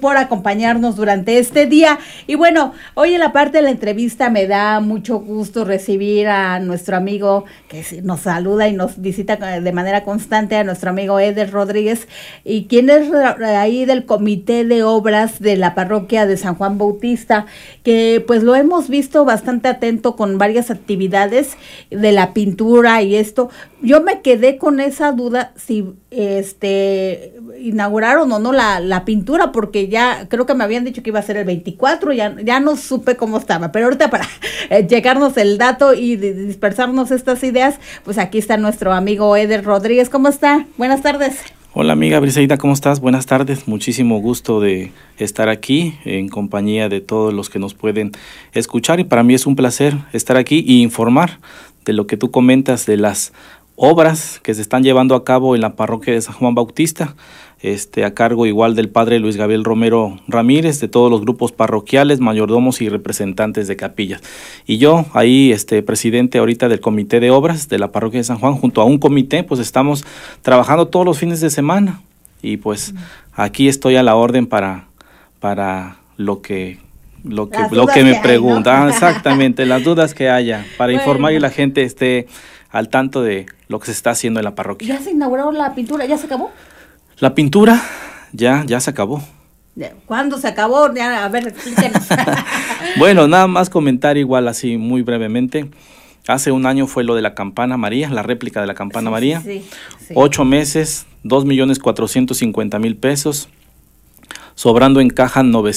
por acompañarnos durante este día. Y bueno, hoy en la parte de la entrevista me da mucho gusto recibir a nuestro amigo que nos saluda y nos visita de manera constante, a nuestro amigo Eder Rodríguez, y quien es ahí del Comité de Obras de la Parroquia de San Juan Bautista, que pues lo hemos visto bastante atento con varias actividades de la pintura y esto. Yo me quedé con esa duda si inauguraron o no la pintura, porque ya creo que me habían dicho que iba a ser el 24, ya no supe cómo estaba, pero ahorita para llegarnos el dato y dispersarnos estas ideas, pues aquí está nuestro amigo Eder Rodríguez. ¿Cómo está? Buenas tardes. Hola amiga Briseida, ¿cómo estás? Buenas tardes, muchísimo gusto de estar aquí en compañía de todos los que nos pueden escuchar, y para mí es un placer estar aquí y informar de lo que tú comentas de las obras que se están llevando a cabo en la parroquia de San Juan Bautista, a cargo igual del padre Luis Gabriel Romero Ramírez, de todos los grupos parroquiales, mayordomos y representantes de capillas. Y yo ahí, presidente ahorita del comité de obras de la parroquia de San Juan, junto a un comité, pues estamos trabajando todos los fines de semana, y pues aquí estoy a la orden para lo que me preguntan, ¿no? Exactamente, las dudas que haya, para informar y la gente esté al tanto de lo que se está haciendo en la parroquia. ¿Ya se inauguró la pintura? ¿Ya se acabó? La pintura ya se acabó. ¿Cuándo se acabó? Ya, a ver, explíquenos. Bueno, nada más comentar igual así muy brevemente. Hace un año fue lo de la campana María, la réplica de la campana María. Sí. 8 meses, 2,450,000 pesos. Sobrando en caja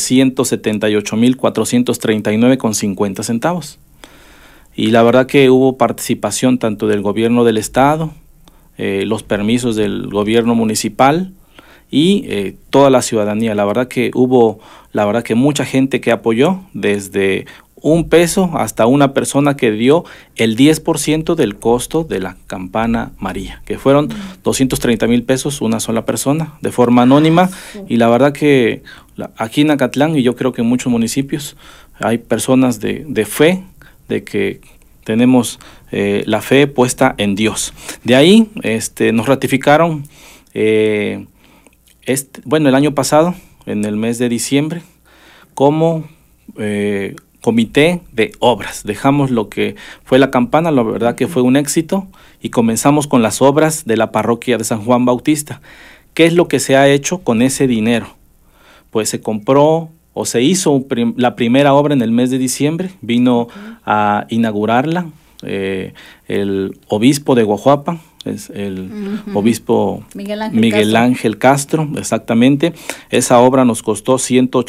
978,439,50 centavos. Y la verdad que hubo participación tanto del gobierno del estado, los permisos del gobierno municipal y toda la ciudadanía. La verdad que hubo mucha gente que apoyó, desde $1 hasta una persona que dio el 10% del costo de la campana María, que fueron 230,000 pesos una sola persona, de forma anónima. Y la verdad que aquí en Acatlán, y yo creo que en muchos municipios, hay personas de fe, de que tenemos la fe puesta en Dios. De ahí nos ratificaron, el año pasado, en el mes de diciembre, como comité de obras. Dejamos lo que fue la campana, la verdad que fue un éxito, y comenzamos con las obras de la parroquia de San Juan Bautista. ¿Qué es lo que se ha hecho con ese dinero? Pues se compró o se hizo la primera obra en el mes de diciembre. Vino a inaugurarla el obispo de Guajuapan, es el obispo Miguel Ángel Castro, exactamente. Esa obra nos costó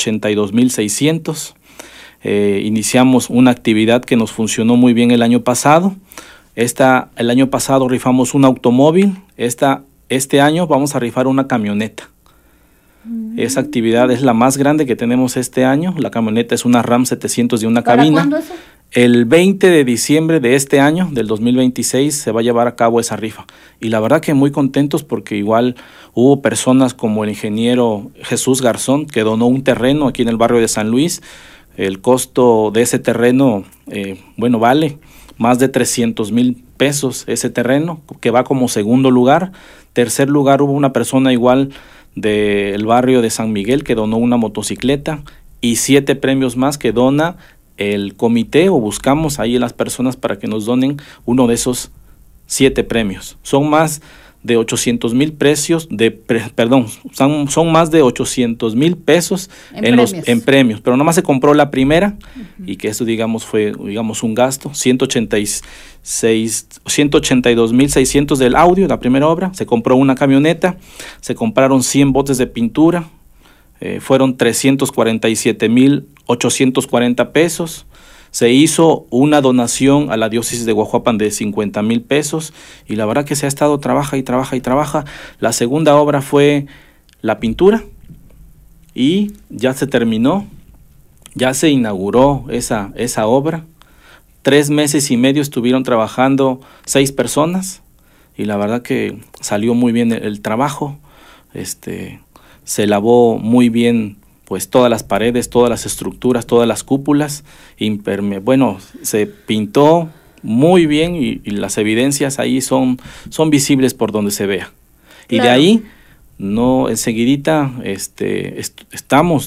182,600. Iniciamos una actividad que nos funcionó muy bien el año pasado. El año pasado rifamos un automóvil. Este año vamos a rifar una camioneta. Esa actividad es la más grande que tenemos este año. La camioneta es una Ram 700 de una cabina. ¿Cuándo eso? El 20 de diciembre de este año, del 2026, se va a llevar a cabo esa rifa. Y la verdad que muy contentos, porque igual hubo personas como el ingeniero Jesús Garzón, que donó un terreno aquí en el barrio de San Luis. El costo de ese terreno, vale más de 300,000 pesos ese terreno, que va como segundo lugar. Tercer lugar hubo una persona igual del barrio de San Miguel, que donó una motocicleta, y 7 premios más que dona el comité, o buscamos ahí a las personas para que nos donen uno de esos 7 premios. Son más de 800,000 son más de 800,000 pesos en premios, pero nomás se compró la primera, y que eso fue un gasto, 182,600 del audio, la primera obra. Se compró una camioneta, se compraron 100 botes de pintura, fueron 347,840 pesos. Se hizo una donación a la diócesis de Guajuapan de 50,000 pesos, y la verdad que se ha estado trabaja. La segunda obra fue la pintura, y ya se terminó, ya se inauguró esa obra. 3 meses y medio estuvieron trabajando 6 personas, y la verdad que salió muy bien el trabajo. Se lavó muy bien pues todas las paredes, todas las estructuras, todas las cúpulas, se pintó muy bien, y las evidencias ahí son visibles por donde se vea. Claro. Y de ahí, enseguidita, estamos